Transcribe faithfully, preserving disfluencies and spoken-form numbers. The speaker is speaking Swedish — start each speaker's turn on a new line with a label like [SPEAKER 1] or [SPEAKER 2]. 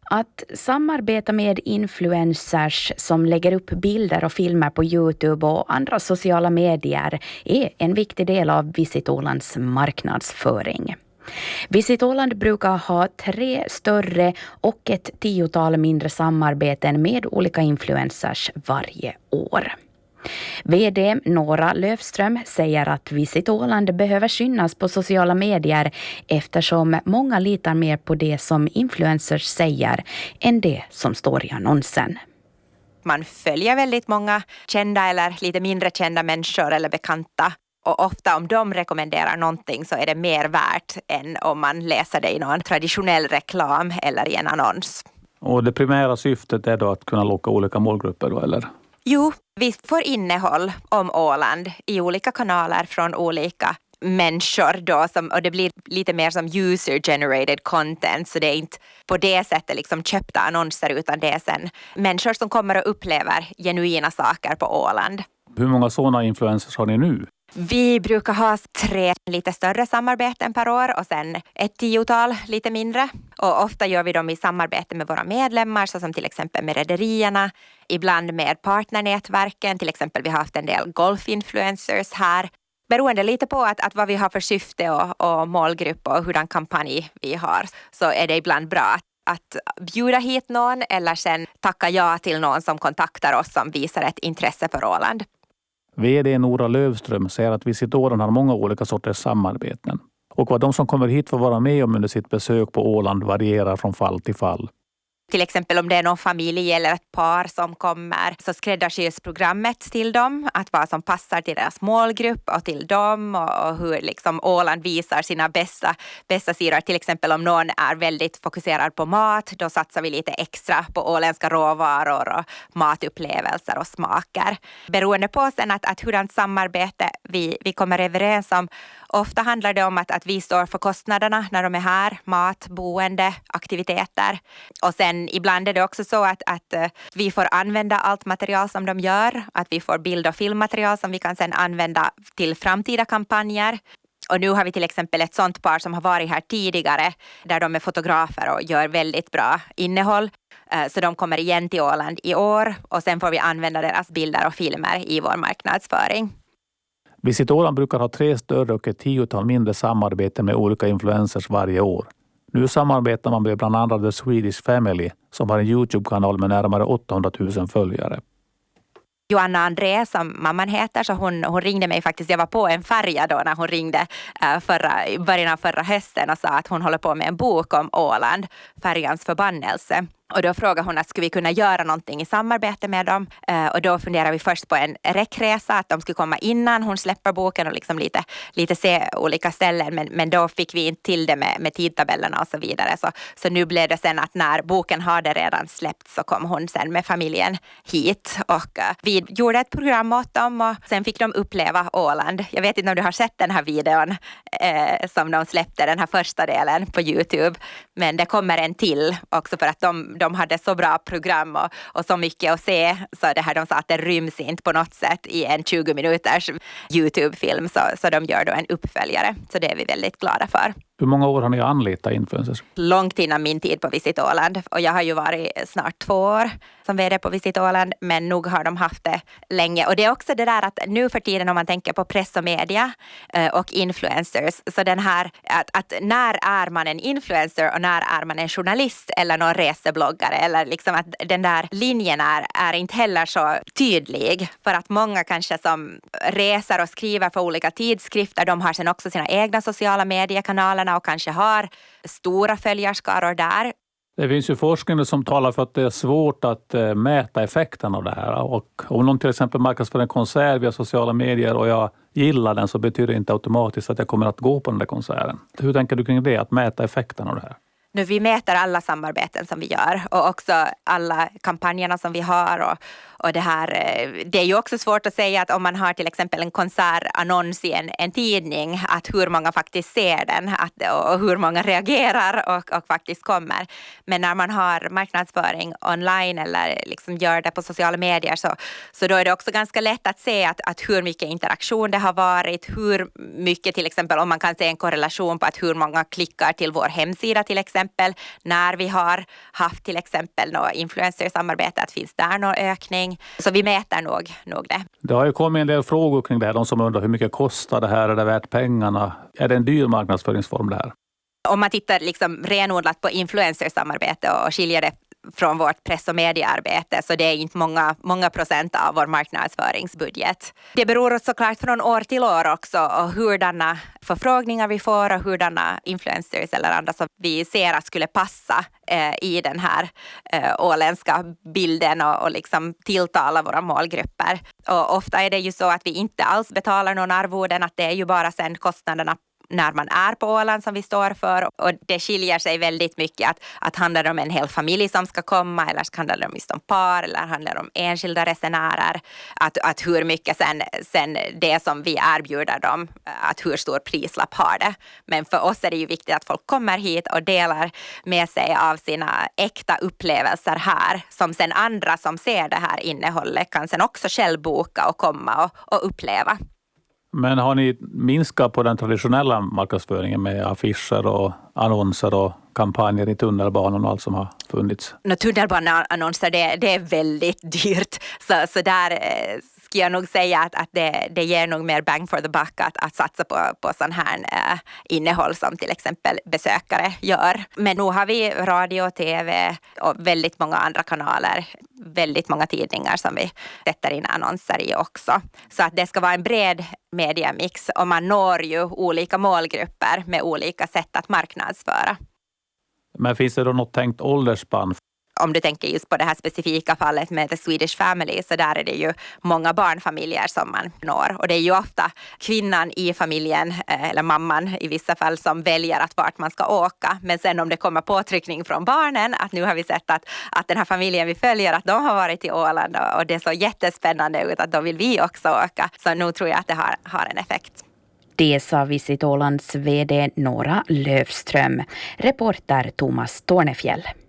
[SPEAKER 1] Att samarbeta med influencers som lägger upp bilder och filmer på YouTube och andra sociala medier är en viktig del av Visit Ålands marknadsföring. Visit Åland brukar ha tre större och ett tiotal mindre samarbeten med olika influencers varje år. V D Nora Löfström säger att Visit Åland behöver synas på sociala medier eftersom många litar mer på det som influencers säger än det som står i annonsen.
[SPEAKER 2] Man följer väldigt många kända eller lite mindre kända människor eller bekanta. Och ofta om de rekommenderar någonting så är det mer värt än om man läser det i någon traditionell reklam eller i en annons.
[SPEAKER 3] Och det primära syftet är då att kunna locka olika målgrupper då, eller?
[SPEAKER 2] Jo, vi får innehåll om Åland i olika kanaler från olika människor då, som, och det blir lite mer som user-generated content, så det är inte på det sättet liksom köpta annonser utan det är sen människor som kommer och upplever genuina saker på Åland.
[SPEAKER 3] Hur många sådana influencers har ni nu?
[SPEAKER 2] Vi brukar ha tre lite större samarbeten per år och sen ett tiotal lite mindre. Och ofta gör vi dem i samarbete med våra medlemmar, så som till exempel med rederierna, ibland med partnernätverken, till exempel vi har haft en del golfinfluencers här. Beroende lite på att, att vad vi har för syfte och, och målgrupp och hurdan kampanj vi har, så är det ibland bra att bjuda hit någon eller sen tacka ja till någon som kontaktar oss som visar ett intresse för Åland.
[SPEAKER 3] V D Nora Löfström säger att Visit Åland har många olika sorters samarbeten. Och vad de som kommer hit får vara med om under sitt besök på Åland varierar från fall till fall.
[SPEAKER 2] Till exempel om det är någon familj eller ett par som kommer, så skräddarsys programmet till dem, att vad som passar till deras målgrupp och till dem, och, och hur liksom Åland visar sina bästa, bästa sidor. Till exempel om någon är väldigt fokuserad på mat, då satsar vi lite extra på åländska råvaror och matupplevelser och smaker. Beroende på sen att, att hurdant samarbete vi, vi kommer överens om. Ofta handlar det om att, att vi står för kostnaderna när de är här, mat, boende, aktiviteter. Och sen ibland är det också så att, att vi får använda allt material som de gör. Att vi får bild- och filmmaterial som vi kan sen använda till framtida kampanjer. Och nu har vi till exempel ett sånt par som har varit här tidigare, där de är fotografer och gör väldigt bra innehåll. Så de kommer igen till Åland i år och sen får vi använda deras bilder och filmer i vår marknadsföring.
[SPEAKER 3] Visit Åland brukar ha tre större och ett tiotal mindre samarbeten med olika influencers varje år. Nu samarbetar man med bland annat The Swedish Family som har en YouTube-kanal med närmare åttahundratusen följare.
[SPEAKER 2] Joanna André, som mamman heter, så hon, hon ringde mig faktiskt. Jag var på en färja då när hon ringde uh, förra, i början av förra hösten och sa att hon håller på med en bok om Åland, färjans förbannelse. Och då frågade hon att skulle vi kunna göra någonting i samarbete med dem. Uh, och då funderade vi först på en räckresa, att de skulle komma innan hon släpper boken och liksom lite, lite se olika ställen. Men, men då fick vi inte till det med, med tidtabellerna och så vidare. Så, så nu blev det sen att när boken hade redan släppt så kom hon sen med familjen hit. Och uh, vi gjorde ett program åt dem och sen fick de uppleva Åland. Jag vet inte om du har sett den här videon eh, som de släppte, den här första delen på YouTube. Men det kommer en till också för att de De hade så bra program och, och så mycket att se, så det här de sa att det ryms inte på något sätt i en tjugo minuters YouTube-film, så, så de gör då en uppföljare, så det är vi väldigt glada för.
[SPEAKER 3] Hur många år har ni anlitat influencers?
[SPEAKER 2] Långt innan min tid på Visit Åland, och jag har ju varit snart två år som vd på Visit Åland, men nog har de haft det länge. Och det är också det där att nu för tiden om man tänker på press och media och influencers, så den här att, att när är man en influencer och när är man en journalist eller någon resebloggare, eller liksom att den där linjen är, är inte heller så tydlig, för att många kanske som reser och skriver för olika tidskrifter, de har sen också sina egna sociala mediekanaler och kanske har stora följarskaror där.
[SPEAKER 3] Det finns ju forskning som talar för att det är svårt att mäta effekten av det här. Och om någon till exempel marknadsför en konsert via sociala medier och jag gillar den, så betyder det inte automatiskt att jag kommer att gå på den där konserten. Hur tänker du kring det, att mäta effekten av det här?
[SPEAKER 2] Nu, vi mäter alla samarbeten som vi gör och också alla kampanjerna som vi har och, Och det, här, det är ju också svårt att säga att om man har till exempel en konsertannons i en, en tidning, att hur många faktiskt ser den att, och hur många reagerar och, och faktiskt kommer. Men när man har marknadsföring online eller liksom gör det på sociala medier så, så då är det också ganska lätt att se att, att hur mycket interaktion det har varit, hur mycket till exempel om man kan se en korrelation på att hur många klickar till vår hemsida till exempel när vi har haft till exempel något influencersamarbete, att finns där någon ökning. Så vi mäter nog, nog det.
[SPEAKER 3] Det har ju kommit en del frågor kring det här. De som undrar hur mycket kostar det här? Är det värt pengarna? Är det en dyr marknadsföringsform det här?
[SPEAKER 2] Om man tittar liksom renodlat på influencersamarbete och skiljer det från vårt press- och mediearbete så det är inte många, många procent av vår marknadsföringsbudget. Det beror såklart från år till år också och hurdana förfrågningar vi får och hurdana influencers eller andra som vi ser att skulle passa eh, i den här eh, åländska bilden och, och liksom tilltala våra målgrupper. Och ofta är det ju så att vi inte alls betalar någon arvoden, att det är ju bara sen kostnaderna när man är på Åland som vi står för, och det skiljer sig väldigt mycket att, att handlar det om en hel familj som ska komma eller handlar det om just om par eller handlar det om enskilda resenärer, att, att hur mycket sen, sen det som vi erbjuder dem, att hur stor prislapp har det. Men för oss är det ju viktigt att folk kommer hit och delar med sig av sina äkta upplevelser här, som sen andra som ser det här innehållet kan sen också själv boka och komma och, och uppleva.
[SPEAKER 3] Men har ni minskat på den traditionella marknadsföringen med affischer och annonser och kampanjer i tunnelbanan och allt som har funnits?
[SPEAKER 2] No, tunnelbaneannonser, det, det är väldigt dyrt. Så, så där eh, ska jag nog säga att, att det, det ger nog mer bang for the buck att, att satsa på, på sån här eh, innehåll som till exempel besökare gör. Men nu har vi radio, tv och väldigt många andra kanaler. Väldigt många tidningar som vi sätter in annonser i också. Så att det ska vara en bred mediamix och man når ju olika målgrupper med olika sätt att marknadsföra.
[SPEAKER 3] Men finns det då något tänkt åldersspann?
[SPEAKER 2] Om du tänker just på det här specifika fallet med The Swedish Family, så där är det ju många barnfamiljer som man når. Och det är ju ofta kvinnan i familjen, eller mamman i vissa fall, som väljer att vart man ska åka. Men sen om det kommer påtryckning från barnen, att nu har vi sett att, att den här familjen vi följer, att de har varit i Åland och det är så jättespännande ut att då vill vi också åka. Så nu tror jag att det har, har en effekt.
[SPEAKER 1] Det sa Visit Ålands vd Nora Löfström. Reporter Thomas Tornefjäll.